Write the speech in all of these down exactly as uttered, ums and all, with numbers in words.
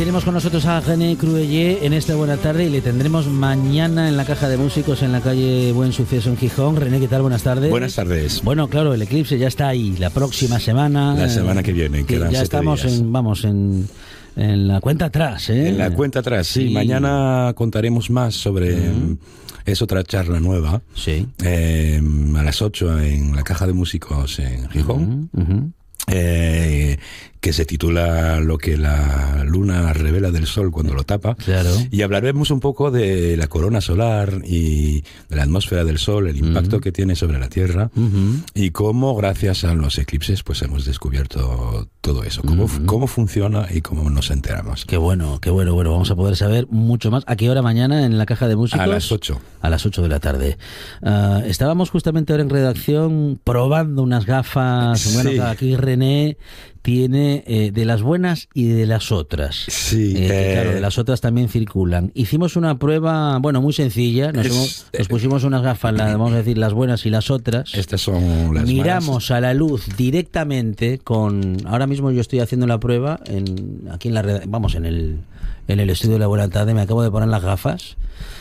Tenemos con nosotros a René Cruellé en esta buena tarde y le tendremos mañana en la Caja de Músicos en la calle Buen Suceso en Gijón. René, ¿qué tal? Buenas tardes. Buenas tardes. Bueno, claro, el eclipse ya está ahí, la próxima semana. La semana que viene, que quedan ya siete estamos días. en, vamos, en, en la cuenta atrás, ¿eh? En la cuenta atrás, sí. Sí. Mañana contaremos más sobre... Uh-huh. Es otra charla nueva. Sí. Eh, a las ocho en la Caja de Músicos en Gijón. Uh-huh. Uh-huh. Eh, que se titula Lo que la luna revela del sol cuando lo tapa. Claro. Y hablaremos un poco de la corona solar y de la atmósfera del sol, el impacto Uh-huh. que tiene sobre la Tierra, Uh-huh. y cómo gracias a los eclipses pues hemos descubierto todo eso, cómo, Uh-huh. cómo funciona y cómo nos enteramos. Qué bueno, qué bueno, bueno, vamos a poder saber mucho más. ¿A qué hora mañana en la Caja de Músicos? A las ocho. A las ocho de la tarde. Uh, estábamos justamente ahora en redacción probando unas gafas. Sí. Bueno, aquí René tiene eh, de las buenas y de las otras. Sí. Eh, que, eh, claro, de las otras también circulan. Hicimos una prueba, bueno, muy sencilla. Nos, Es- hemos- nos pusimos unas gafas, la- vamos a decir, las buenas y las otras. Estas son las Miramos a la luz directamente con... Ahora mismo yo estoy haciendo la prueba en aquí en la red- vamos, en el, en el estudio de la buena tarde. Me acabo de poner las gafas.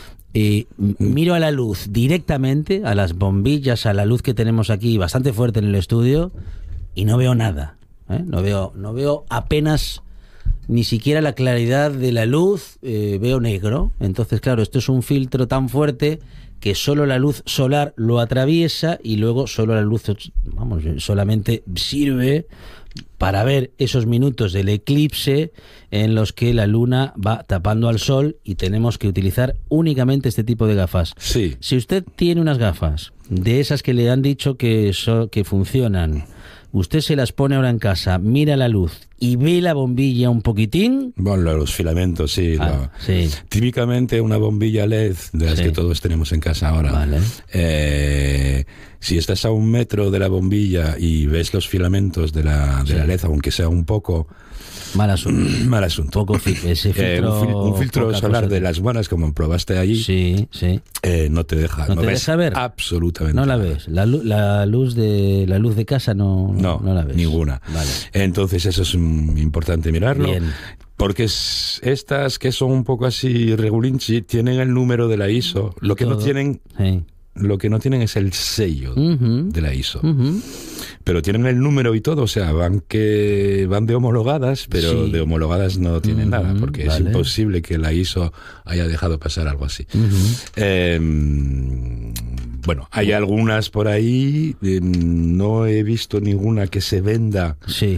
Y m- miro a la luz directamente, a las bombillas, a la luz que tenemos aquí bastante fuerte en el estudio, y no veo nada, ¿eh? No veo, no veo apenas ni siquiera la claridad de la luz, eh, veo negro. Entonces, claro, esto es un filtro tan fuerte que solo la luz solar lo atraviesa y luego solo la luz, vamos, solamente sirve para ver esos minutos del eclipse en los que la luna va tapando al sol y tenemos que utilizar únicamente este tipo de gafas. Sí. Si usted tiene unas gafas de esas que le han dicho que, so- que funcionan, usted se las pone ahora en casa, mira la luz y ve la bombilla un poquitín. Bueno, los filamentos, sí. Ah, lo- sí. Típicamente una bombilla L E D, de las Sí. que todos tenemos en casa ahora. Vale. Eh, si estás a un metro de la bombilla y ves los filamentos de la, de Sí. la L E D, aunque sea un poco... Mal asunto. Mal asunto. Poco fi- ese Eh, filtro, un, fil- un filtro poca solar cosa de tiene. las buenas, como probaste allí, Sí, sí. eh, no te deja. ¿No te ves deja ver? absolutamente No la nada. ves. La, lu- la luz de la luz de casa no, No, no la ves. ninguna. Vale. Entonces eso es mm, importante mirarlo. Bien. Porque es- estas que son un poco así regulinchi tienen el número de la I S O. Lo que no Todo. tienen, Sí. lo que no tienen es el sello Ujú. de la I S O. Ujú. Pero tienen el número y todo, o sea, van que van de homologadas, pero Sí. de homologadas no tienen Ujú, nada, porque vale. es imposible que la I S O haya dejado pasar algo así. Ujú. Eh, bueno, hay algunas por ahí, eh, no he visto ninguna que se venda Sí.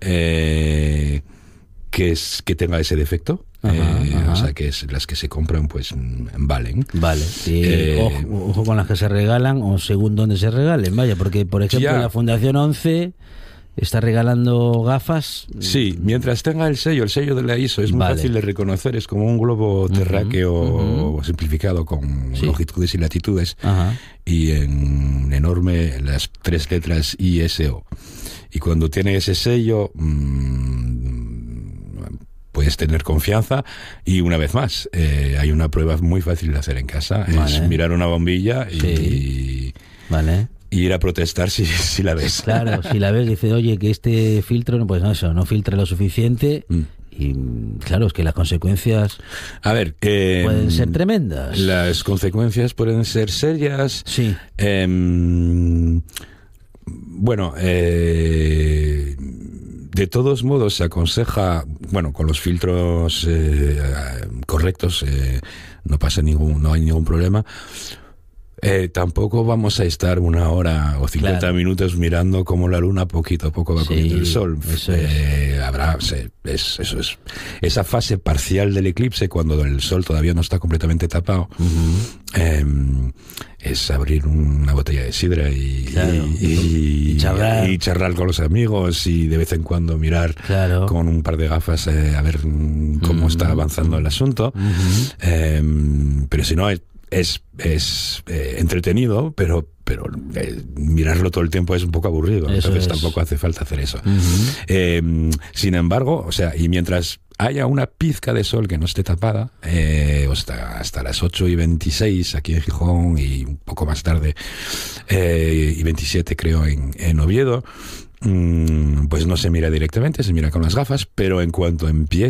eh, que es que tenga ese defecto. Ajá, Eh, ajá. O sea, que es, las que se compran pues mm, valen. Vale. Y Eh, ojo, ojo con las que se regalan o según dónde se regalen. Vaya, porque por ejemplo Ya. la Fundación once está regalando gafas. Sí, mientras tenga el sello, el sello de la I S O es muy Vale. fácil de reconocer, es como un globo terráqueo ujú. simplificado con Sí. longitudes y latitudes, Ajá. y en enorme las tres letras I S O. Y cuando tiene ese sello, mmm, puedes tener confianza. Y una vez más, eh, hay una prueba muy fácil de hacer en casa, Vale. es mirar una bombilla y, Sí. Vale. y ir a protestar si, si la ves. Claro, si la ves, dice, oye, que este filtro, no, pues no, eso, no filtra lo suficiente. Mm. Y claro, es que las consecuencias A ver, eh, pueden ser tremendas. las consecuencias pueden ser serias. Sí. Eh, bueno, eh, de todos modos se aconseja, bueno, con los filtros eh, correctos eh, no pasa ningún, no hay ningún problema. Eh, tampoco vamos a estar una hora o cincuenta Claro. minutos mirando cómo la luna poquito a poco va Sí, comiendo el sol. eso Eh, habrá, se- es, eso es esa fase parcial del eclipse cuando el sol todavía no está completamente tapado. Ujú. Eh, es abrir una botella de sidra y, Claro. y, y- Y charlar. y charlar con los amigos y de vez en cuando mirar Claro. con un par de gafas eh, a ver mm, cómo Mm. está avanzando el asunto. Ujú. Eh, pero si no, es, es, es eh, entretenido, pero, pero eh, mirarlo todo el tiempo es un poco aburrido. Eso Entonces es. tampoco hace falta hacer eso. Ujú. Eh, sin embargo, o sea, y mientras haya una pizca de sol que no esté tapada, eh, hasta, hasta las ocho y veintiséis aquí en Gijón y un poco más tarde, eh, y veintisiete creo en, en Oviedo, mm, pues no se mira directamente, se mira con las gafas, pero en cuanto empieza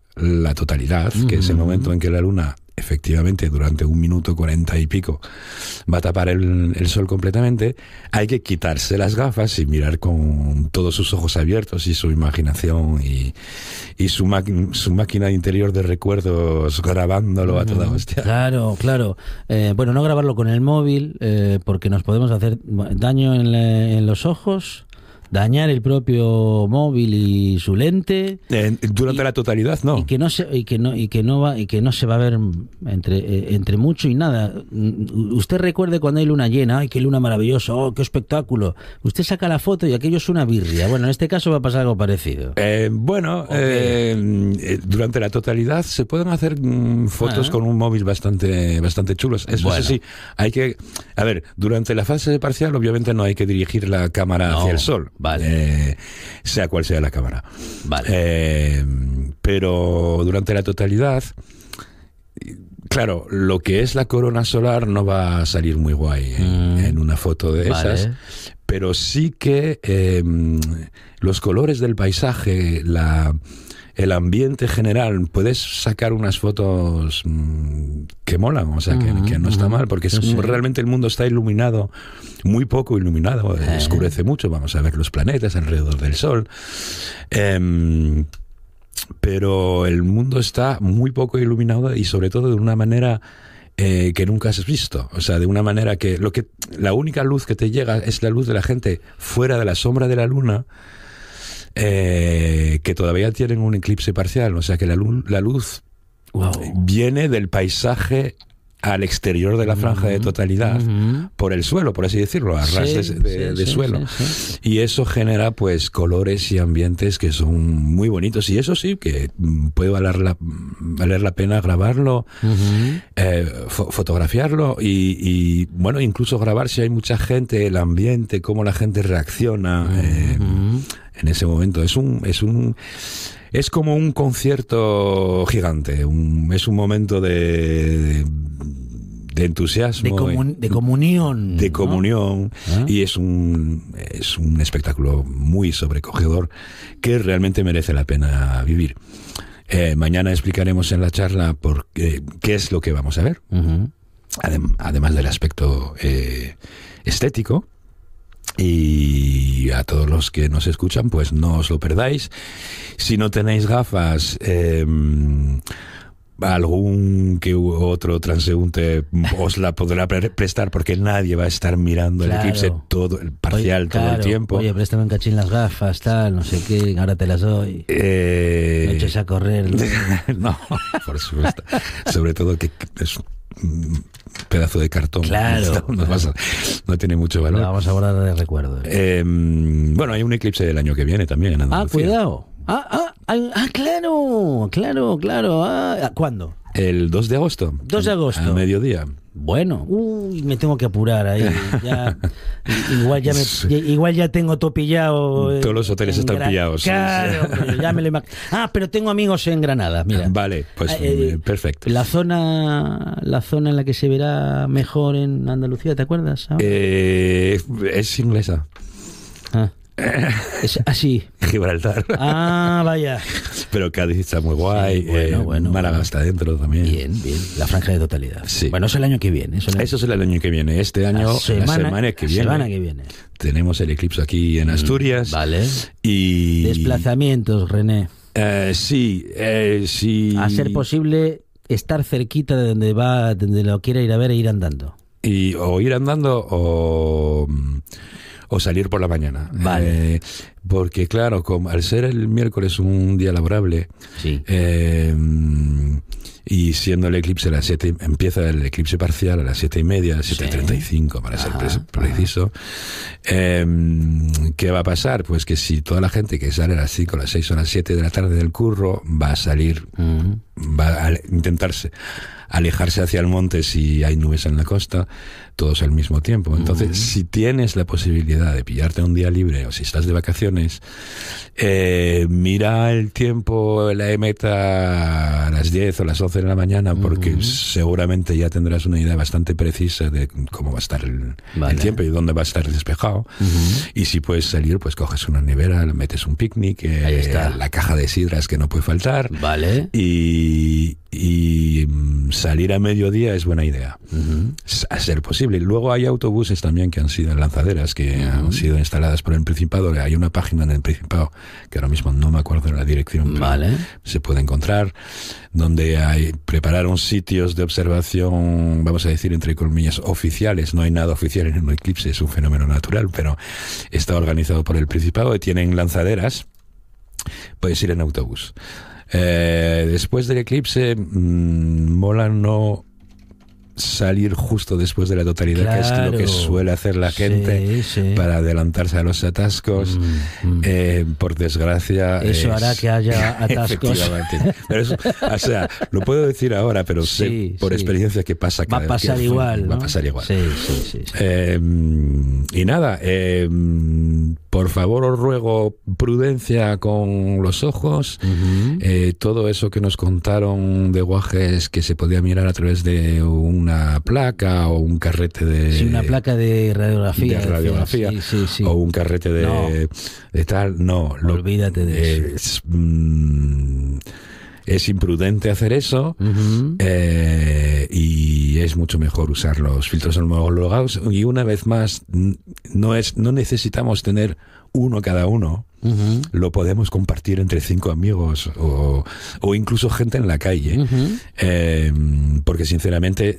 la totalidad, uh-huh. que es el momento en que la luna efectivamente durante un minuto cuarenta y pico va a tapar el, el sol completamente, hay que quitarse las gafas y mirar con todos sus ojos abiertos y su imaginación y, y su, su máquina interior de recuerdos grabándolo uh-huh. a toda hostia. Claro, claro. Eh, bueno, no grabarlo con el móvil eh, porque nos podemos hacer daño en, la, en los ojos, dañar el propio móvil y su lente eh, durante y, la totalidad no y que no se y que no y que no va y que no se va a ver entre eh, entre mucho y nada. Usted recuerde cuando hay luna llena, ay, qué luna maravillosa, oh, qué espectáculo. Usted saca la foto y aquello es una birria. Bueno, en este caso va a pasar algo parecido. Eh, bueno, okay. eh, durante la totalidad se pueden hacer mm, fotos ah. con un móvil bastante bastante chulos. Eso bueno. sí, hay que a ver, durante la fase parcial obviamente no hay que dirigir la cámara no. hacia el sol. Vale. Eh, sea cual sea la cámara. Vale. Eh, pero durante la totalidad, claro, lo que es la corona solar no va a salir muy guay en, mm. en una foto de vale. esas, pero sí que eh, los colores del paisaje, la... el ambiente general, puedes sacar unas fotos mmm, que molan, o sea, que, uh-huh, que no está uh-huh. mal, porque sí, es, sí. realmente el mundo está iluminado, muy poco iluminado, eh. oscurece mucho, vamos a ver los planetas alrededor del Sol, eh, pero el mundo está muy poco iluminado y sobre todo de una manera eh, que nunca has visto, o sea, de una manera que, lo que la única luz que te llega es la luz de la gente fuera de la sombra de la luna, Eh, que todavía tienen un eclipse parcial, o sea que la luz, la luz wow. viene del paisaje al exterior de la franja uh-huh. de totalidad uh-huh. por el suelo, por así decirlo, a ras sí, de, de, sí, de sí, suelo sí, sí. y eso genera pues colores y ambientes que son muy bonitos y eso sí que puede valer la, valer la pena grabarlo uh-huh. eh, fo- fotografiarlo y, y bueno, incluso grabar si hay mucha gente, el ambiente, cómo la gente reacciona uh-huh. eh, en ese momento. Es un es un es como un concierto gigante, un, es un momento de, de, de entusiasmo, de, comun, de comunión, de comunión, ¿no? Y es un es un espectáculo muy sobrecogedor que realmente merece la pena vivir. Eh, mañana explicaremos en la charla por qué, qué es lo que vamos a ver, uh-huh. Adem, además del aspecto eh, estético. Y a todos los que nos escuchan, pues no os lo perdáis. Si no tenéis gafas, eh, algún que otro transeúnte os la podrá pre- prestar porque nadie va a estar mirando claro. el eclipse todo el parcial oye, todo claro. el tiempo. Oye, préstame un cachín las gafas, tal, no sé qué, ahora te las doy. Eh... No eches a correr. No, no por supuesto. Sobre todo que es un pedazo de cartón. Claro. No, no, a, no tiene mucho valor. La vamos a guardar de recuerdo. Eh, bueno, hay un eclipse del año que viene también en Andalucía. Ah, cuidado. Ah, ah, ah, ah, claro, claro, claro. Ah, ¿cuándo? El dos de agosto. dos de agosto. A mediodía. Bueno, uy, me tengo que apurar ahí. Ya, igual, ya me, igual ya tengo todo pillado. Todos los hoteles están Gra- pillados. Claro, sí, sí. pero ya me lo imag- Ah, pero tengo amigos en Granada, mira. Vale, pues eh, perfecto. La zona, la zona en la que se verá mejor en Andalucía, ¿te acuerdas? Eh, es inglesa. Ah. Es así. Gibraltar. Ah, vaya. Pero Cádiz está muy guay. Sí, bueno, eh, bueno, Málaga bueno. está dentro también. Bien, bien. La franja de totalidad. Sí. Bueno, eso es el año que viene. Eso, eso es el año que viene. Este año, la semana, la semana que viene. semana que viene. Tenemos el eclipse aquí en Asturias. Mm, vale. Y desplazamientos, René. Eh, sí, eh, sí. A ser posible estar cerquita de donde va, donde lo quiera ir a ver e ir andando. Y o ir andando o o salir por la mañana. Vale. Eh, porque claro, como, al ser el miércoles un día laborable, sí. eh, y siendo el eclipse a las siete, empieza el eclipse parcial a las siete y media, siete y treinta y cinco para ser pre- preciso. Eh, ¿Qué va a pasar? Pues que si toda la gente que sale a las cinco, a las seis o a las siete de la tarde del curro va a salir, uh-huh. va a intentarse alejarse hacia el monte si hay nubes en la costa, todos al mismo tiempo. Entonces, uh-huh. si tienes la posibilidad de pillarte un día libre o si estás de vacaciones, eh, mira el tiempo, la meta a las diez o las once de la mañana, porque uh-huh. seguramente ya tendrás una idea bastante precisa de cómo va a estar el, vale. el tiempo y dónde va a estar despejado. Uh-huh. Y si puedes salir, pues coges una nevera, metes un picnic, eh, ahí está. La caja de sidras que no puede faltar. Vale. Y, y salir a mediodía es buena idea, uh-huh. a ser posible. Luego hay autobuses también que han sido lanzaderas, que uh-huh. han sido instaladas por el Principado. Hay una página en el Principado, que ahora mismo no me acuerdo de la dirección, pero vale. se puede encontrar, donde hay prepararon sitios de observación, vamos a decir, entre comillas, oficiales. No hay nada oficial en el eclipse, es un fenómeno natural, pero está organizado por el Principado y tienen lanzaderas. Puedes ir en autobús. Eh, después del eclipse, mmm, mola no salir justo después de la totalidad, claro, que es lo que suele hacer la gente, sí, sí. para adelantarse a los atascos. Mm, mm. Eh, por desgracia, eso es... hará que haya atascos. Efectivamente. Pero eso, o sea, lo puedo decir ahora, pero sí, sé por sí. experiencia que pasa cada va a pasar que, igual, va ¿no? a pasar igual. Sí, sí, sí, sí. Eh, y nada, eh, por favor os ruego prudencia con los ojos. Uh-huh. eh, todo eso que nos contaron de guajes que se podía mirar a través de una placa o un carrete de... Sí, una placa de radiografía. De radiografía. Sí, sí, sí. O un carrete de, no. de tal. No. Olvídate lo, de eh, eso. Es, mm, es imprudente hacer eso, uh-huh. eh, y es mucho mejor usar los filtros homologados. Y una vez más, no es no necesitamos tener uno cada uno. Uh-huh. Lo podemos compartir entre cinco amigos o, o incluso gente en la calle, uh-huh. eh, porque sinceramente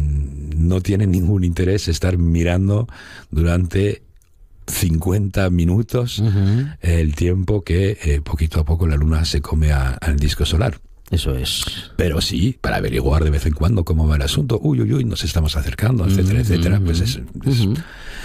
no tiene ningún interés estar mirando durante cincuenta minutos uh-huh. el tiempo que eh, poquito a poco la luna se come a, al disco solar. Eso es. Pero sí, para averiguar de vez en cuando cómo va el asunto, uy, uy, uy, nos estamos acercando, etcétera, uh-huh. etcétera, pues es, es, uh-huh.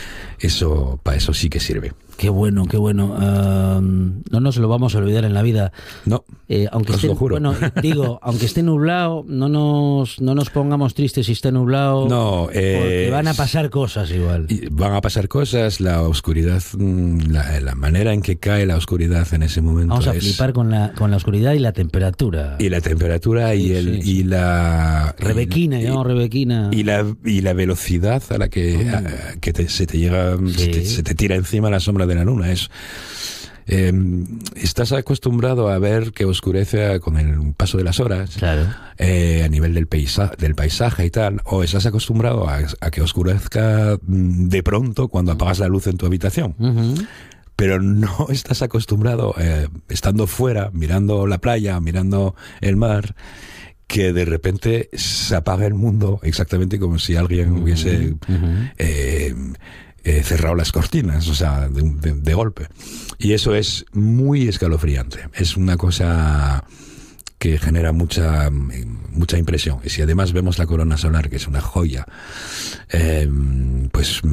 eso, para eso sí que sirve. Qué bueno, qué bueno. Uh, no nos lo vamos a olvidar en la vida. No, eh, aunque os esté, lo juro. Bueno, digo, aunque esté nublado, no nos, no nos pongamos tristes si está nublado. No, eh, porque van a pasar cosas igual. Van a pasar cosas, la oscuridad, la, la manera en que cae la oscuridad en ese momento. Vamos a es, flipar con la, con la oscuridad y la temperatura. Y la temperatura y, sí, el, sí, y sí. la... Rebequina, y, llamamos Rebequina. Y la, y la velocidad a la que, oh. a, que te, se te llega, sí. se, te, se te tira encima la sombra de la luna. Es... Eh, estás acostumbrado a ver que oscurece con el paso de las horas, claro. eh, a nivel del, paisaje, del paisaje y tal, o estás acostumbrado a, a que oscurezca de pronto cuando apagas la luz en tu habitación. Uh-huh. Pero no estás acostumbrado, eh, estando fuera, mirando la playa, mirando el mar, que de repente se apaga el mundo exactamente como si alguien uh-huh. hubiese... Uh-huh. Eh, Eh, cerrado las cortinas, o sea, de, de, de golpe. Y eso es muy escalofriante. Es una cosa que genera mucha mucha impresión. Y si además vemos la corona solar, que es una joya, eh, pues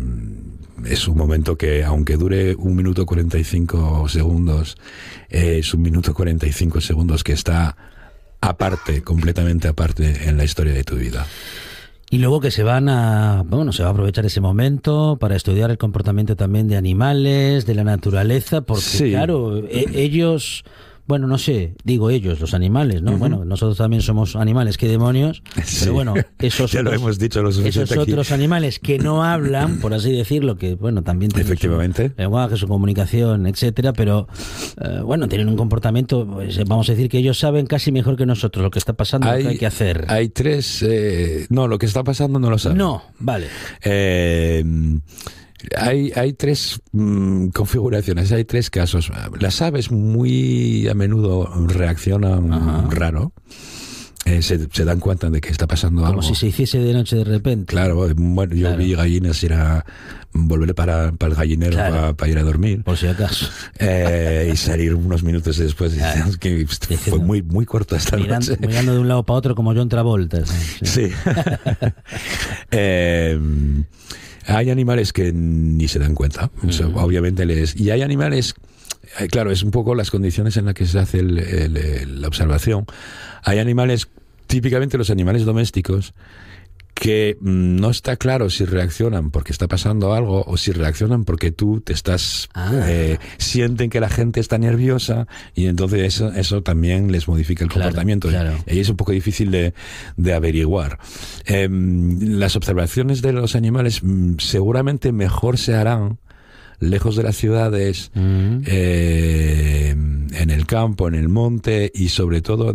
es un momento que, aunque dure un minuto cuarenta y cinco segundos, eh, es un minuto cuarenta y cinco segundos que está aparte, completamente aparte en la historia de tu vida. Y luego que se van a, bueno, se va a aprovechar ese momento para estudiar el comportamiento también de animales, de la naturaleza, porque sí. claro, e- ellos, bueno, no sé, digo ellos, los animales, ¿no? Uh-huh. Bueno, nosotros también somos animales, qué demonios, sí. pero bueno, esos, ya otros, lo hemos dicho lo esos aquí. otros animales que no hablan, por así decirlo, que bueno, también tienen efectivamente su lenguaje, su comunicación, etcétera, pero eh, bueno, tienen un comportamiento, pues, vamos a decir que ellos saben casi mejor que nosotros lo que está pasando, hay, lo que hay que hacer. Hay tres, eh, no, lo que está pasando no lo saben. No, vale. Eh... Hay, hay tres mmm, configuraciones, hay tres casos. Las aves muy a menudo reaccionan Ajá. raro. Eh, se, se dan cuenta de que está pasando Como algo. Como si se hiciese de noche de repente. Claro, bueno, yo claro. vi gallinas ir a volver para, para el gallinero claro. para, para ir a dormir. Por si acaso. Eh, y salir unos minutos después. Claro. Y, que fue muy, muy corto esta mirando, noche. Mirando de un lado para otro como John Travolta. Sí. sí. eh, Hay animales que ni se dan cuenta, uh-huh. o sea, obviamente les... Y hay animales, claro, es un poco las condiciones en las que se hace el, el, el, la observación. Hay animales típicamente los animales domésticos, que mmm, no está claro si reaccionan porque está pasando algo o si reaccionan porque tú te estás Ah. eh, sienten que la gente está nerviosa y entonces eso, eso también les modifica el Claro, comportamiento. claro. Y es un poco difícil de, de averiguar. Eh, las observaciones de los animales mmm, seguramente mejor se harán lejos de las ciudades, Mm. eh, en el campo, en el monte y sobre todo